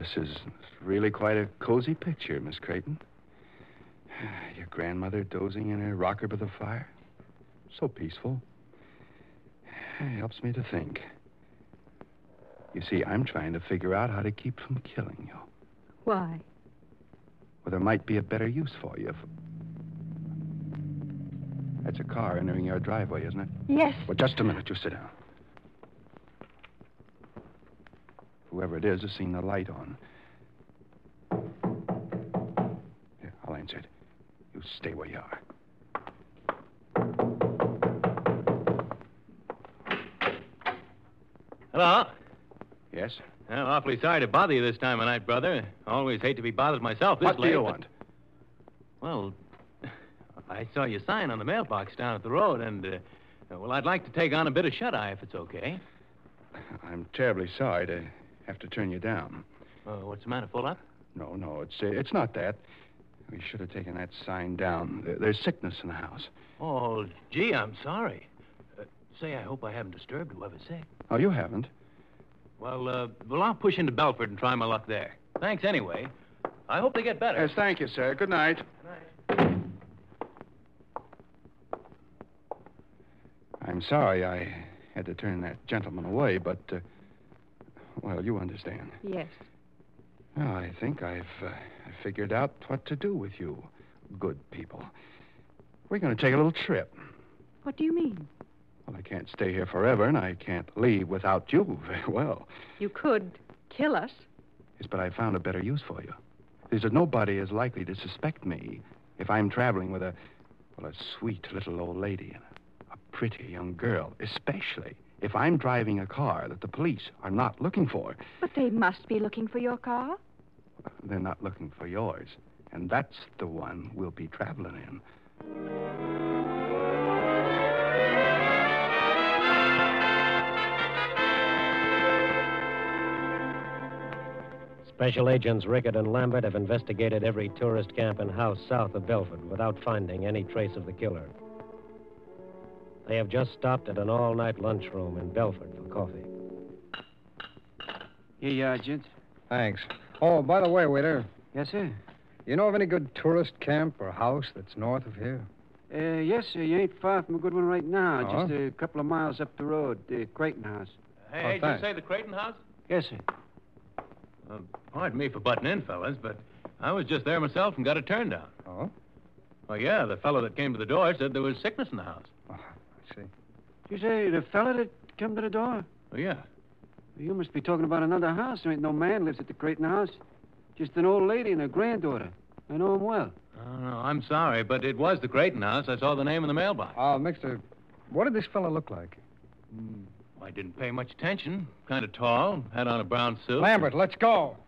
this is really quite a cozy picture, Miss Creighton. Your grandmother dozing in her rocker by the fire. So peaceful. It helps me to think. You see, I'm trying to figure out how to keep from killing you. Why? Well, there might be a better use for you. That's a car entering your driveway, isn't it? Yes. Well, just a minute. You sit down. Whoever it is has seen the light on. Here, I'll answer it. You stay where you are. Hello? Yes? Well, awfully sorry to bother you this time of night, brother. Always hate to be bothered myself this late. What do you want? Well, I saw your sign on the mailbox down at the road, and, well, I'd like to take on a bit of shut-eye if it's okay. I'm terribly sorry to have to turn you down. What's the matter, full up? No, it's not that. We should have taken that sign down. There's sickness in the house. Oh, gee, I'm sorry. Say, I hope I haven't disturbed whoever's sick. Oh, you haven't? Well, I'll push into Belford and try my luck there. Thanks anyway. I hope they get better. Yes, thank you, sir. Good night. Good night. I'm sorry I had to turn that gentleman away, but, well, you understand. Yes. Well, I think I've figured out what to do with you, good people. We're going to take a little trip. What do you mean? Well, I can't stay here forever, and I can't leave without you very well. You could kill us. Yes, but I found a better use for you. There's nobody is likely to suspect me if I'm traveling with a sweet little old lady and a pretty young girl, especially if I'm driving a car that the police are not looking for. But they must be looking for your car. They're not looking for yours, and that's the one we'll be traveling in. Special Agents Rickett and Lambert have investigated every tourist camp and house south of Belford without finding any trace of the killer. They have just stopped at an all-night lunchroom in Belford for coffee. Here you are, Gent. Thanks. Oh, by the way, waiter, Yes, sir. you know of any good tourist camp or house that's north of here? Yes, sir. You ain't far from a good one right now. Oh? Just a couple of miles up the road, the Creighton House. Hey, did you thanks. say the Creighton House? Yes, sir. Pardon me for butting in, fellas, but I was just there myself and got a turn down. Oh? Oh, yeah, the fellow that came to the door said there was sickness in the house. Oh, I see. Did you say the fella that come to the door? Oh, yeah. You must be talking about another house. There ain't no man lives at the Creighton House. Just an old lady and her granddaughter. I know him well. Oh, no, I'm sorry, but it was the Creighton House. I saw the name in the mailbox. Mister, what did this fella look like? I didn't pay much attention. Kind of tall, had on a brown suit. Lambert, let's go.